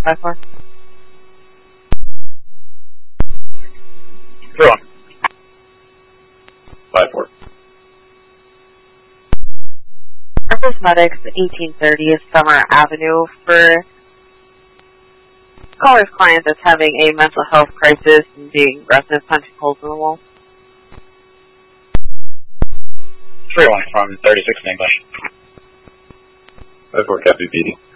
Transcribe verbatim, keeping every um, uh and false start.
five four. Three one. Five four. Memphis Medics, eighteen thirty Summer Avenue, for caller's client that's having a mental health crisis and being aggressive, punching holes in the wall. Three one from thirty-six in English. Five four, copy, P D.